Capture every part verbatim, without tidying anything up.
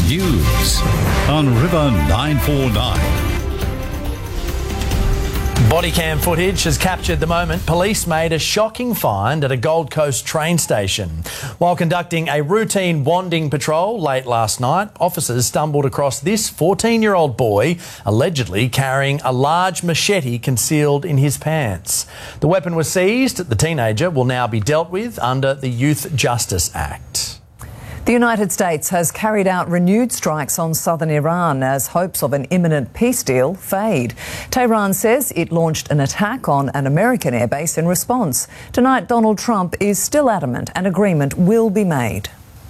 News on River nine four nine. Body cam footage has captured the moment police made a shocking find at a Gold Coast train station. While conducting a routine wanding patrol late last night, officers stumbled across this fourteen-year-old boy allegedly carrying a large machete concealed in his pants. The weapon was seized. The teenager will now be dealt with under the Youth Justice Act. The United States has carried out renewed strikes on southern Iran as hopes of an imminent peace deal fade. Tehran says it launched an attack on an American airbase in response. Tonight, Donald Trump is still adamant an agreement will be made.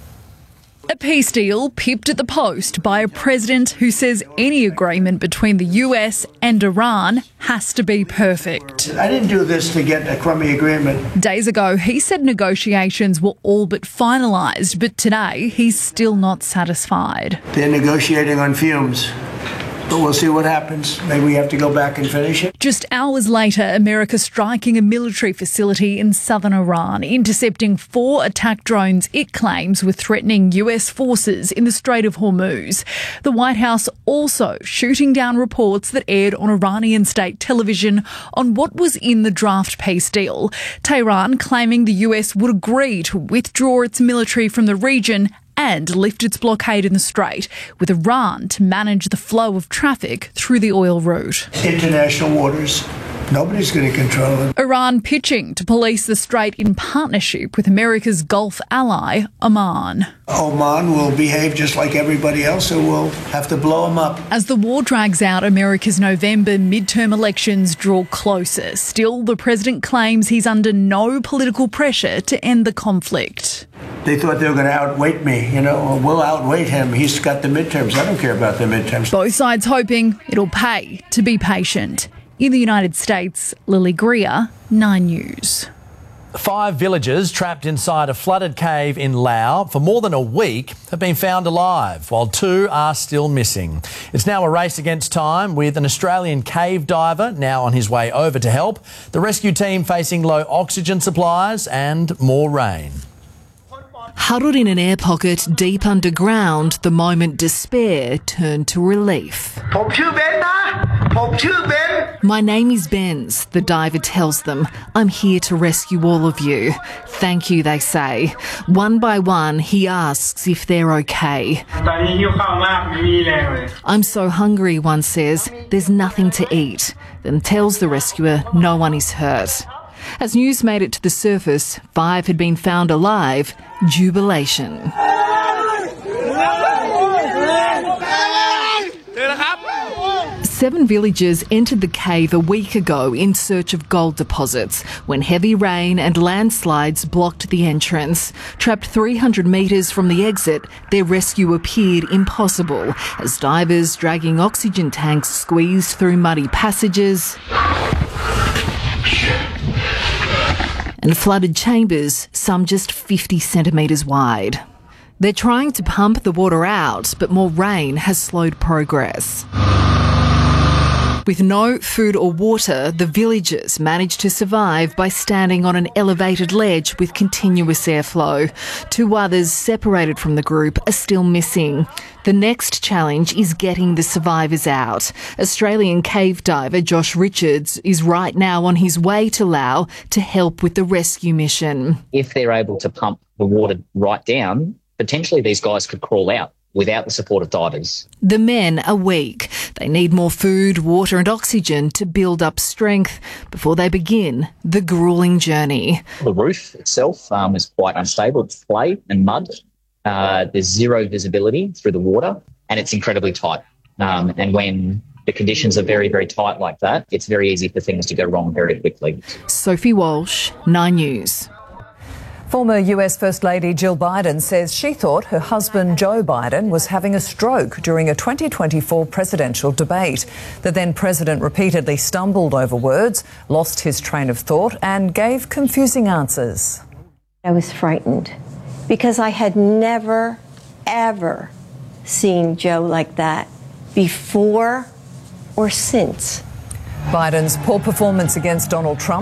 A peace deal pipped at the post by a president who says any agreement between the U S and Iran has to be perfect. I didn't do this to get a crummy agreement. Days ago, he said negotiations were all but finalised, but today he's still not satisfied. They're negotiating on fumes. But we'll see what happens. Maybe we have to go back and finish it. Just hours later, America striking a military facility in southern Iran, intercepting four attack drones it claims were threatening U S forces in the Strait of Hormuz. The White House also shooting down reports that aired on Iranian state television on what was in the draft peace deal. Tehran claiming the U S would agree to withdraw its military from the region and lift its blockade in the Strait, with Iran to manage the flow of traffic through the oil route. International waters. Nobody's going to control it. Iran pitching to police the Strait in partnership with America's Gulf ally, Oman. Oman will behave just like everybody else, so we'll have to blow them up. As the war drags out, America's November midterm elections draw closer. Still, the president claims he's under no political pressure to end the conflict. They thought they were going to outweight me, you know, we'll outweight him. He's got the midterms. I don't care about the midterms. Both sides hoping it'll pay to be patient. In the United States, Lily Greer, Nine News. Five villagers trapped inside a flooded cave in Laos for more than a week have been found alive, while two are still missing. It's now a race against time, with an Australian cave diver now on his way over to help, the rescue team facing low oxygen supplies and more rain. Huddled in an air pocket deep underground, the moment despair turned to relief. My name is Benz, the diver tells them. I'm here to rescue all of you. Thank you, they say. One by one, he asks if they're okay. I'm so hungry, one says. There's nothing to eat. Then tells the rescuer no one is hurt. As news made it to the surface, five had been found alive. Jubilation. Seven villagers entered the cave a week ago in search of gold deposits when heavy rain and landslides blocked the entrance. Trapped three hundred metres from the exit, their rescue appeared impossible as divers dragging oxygen tanks squeezed through muddy passages and flooded chambers, some just fifty centimetres wide. They're trying to pump the water out, but more rain has slowed progress. With no food or water, the villagers managed to survive by standing on an elevated ledge with continuous airflow. Two others separated from the group are still missing. The next challenge is getting the survivors out. Australian cave diver Josh Richards is right now on his way to Laos to help with the rescue mission. If they're able to pump the water right down, potentially these guys could crawl out without the support of divers. The men are weak. They need more food, water and oxygen to build up strength before they begin the gruelling journey. The roof itself um, is quite unstable. It's clay and mud. Uh, there's zero visibility through the water and it's incredibly tight. Um, and when the conditions are very, very tight like that, it's very easy for things to go wrong very quickly. Sophie Walsh, Nine News. Former U S First Lady Jill Biden says she thought her husband Joe Biden was having a stroke during a twenty twenty-four presidential debate. The then president repeatedly stumbled over words, lost his train of thought and gave confusing answers. I was frightened because I had never, ever seen Joe like that before or since. Biden's poor performance against Donald Trump